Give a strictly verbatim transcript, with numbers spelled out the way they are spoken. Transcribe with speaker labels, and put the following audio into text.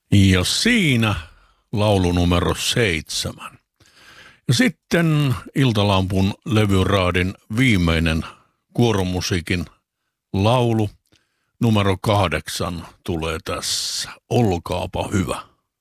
Speaker 1: Ja siinä laulu numero seitsemän. Ja sitten Iltalampun levyraadin viimeinen kuoromusiikin laulu numero kahdeksan tulee tässä. Olkaapa hyvä.